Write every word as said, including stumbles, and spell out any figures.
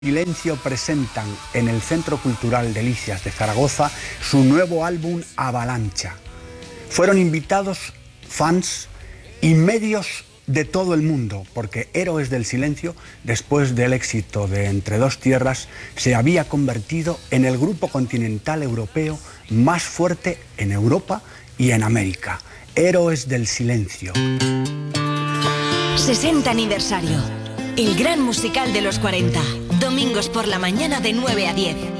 Silencio presentan en el Centro Cultural Delicias de Zaragoza su nuevo álbum Avalancha. Fueron invitados fans y medios de todo el mundo, porque Héroes del Silencio, después del éxito de Entre dos tierras, se había convertido en el grupo continental europeo más fuerte en Europa y en América. Héroes del Silencio. sesenta aniversario. El gran musical de los cuarenta. Domingos por la mañana de nueve a diez.